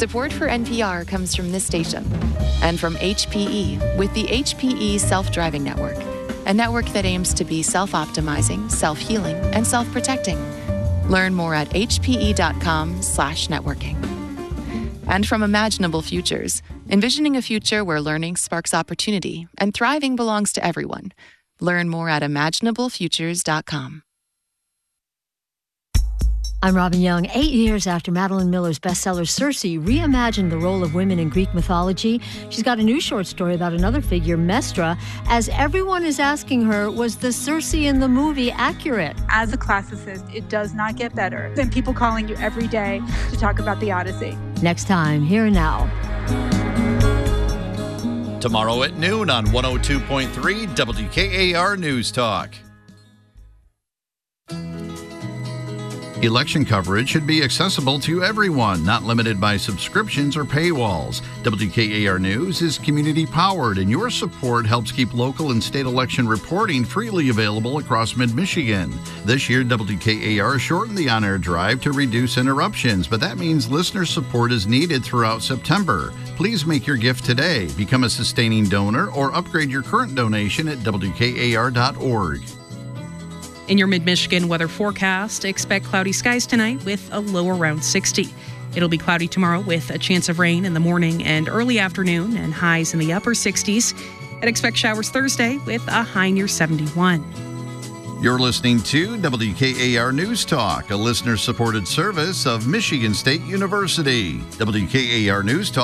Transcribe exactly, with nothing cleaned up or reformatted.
Support for N P R comes from this station and from H P E with the H P E Self-Driving Network, a network that aims to be self-optimizing, self-healing, and self-protecting. Learn more at hpe.com slash networking. And from Imaginable Futures, envisioning a future where learning sparks opportunity and thriving belongs to everyone. Learn more at imaginable futures dot com. I'm Robin Young. Eight years after Madeline Miller's bestseller Circe reimagined the role of women in Greek mythology, she's got a new short story about another figure, Mestra, as everyone is asking her, was the Circe in the movie accurate? As a classicist, it does not get better than people calling you every day to talk about the Odyssey. Next time, Here and Now. Tomorrow at noon on one oh two point three W K A R News Talk. Election coverage should be accessible to everyone, not limited by subscriptions or paywalls. W K A R News is community-powered, and your support helps keep local and state election reporting freely available across mid-Michigan. This year, W K A R shortened the on-air drive to reduce interruptions, but that means listener support is needed throughout September. Please make your gift today, become a sustaining donor, or upgrade your current donation at W K A R dot org. In your mid-Michigan weather forecast, expect cloudy skies tonight with a low around sixty. It'll be cloudy tomorrow with a chance of rain in the morning and early afternoon and highs in the upper sixties. And expect showers Thursday with a high near seventy-one. You're listening to W K A R News Talk, a listener-supported service of Michigan State University. W K A R News Talk